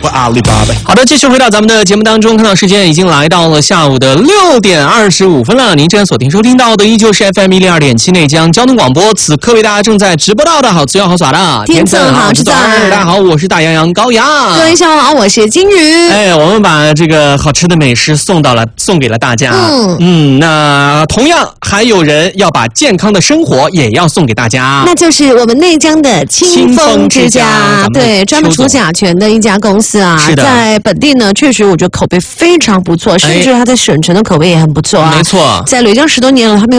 我阿里巴巴。 好的，继续回到咱们的节目当中，看到时间已经来到了下午的6点25分了。您正在锁定收听到的依旧是 FM102.7内江交通广播，此刻为大家正在直播到的好吃又好耍的天赠好吃大家好，我是大洋洋高阳。 各位下午好，我是金鱼。 哎，我们把这个好吃的美食送给了大家。那同样还有人要把健康的生活也要送给大家， 那就是我们内江的清风之家，对，专门除甲醛的一家公司啊。 是的， 在本地呢，确实我觉得口碑非常不错，甚至它在省城的口碑也很不错啊。 没错， 在雷江10多年了，他们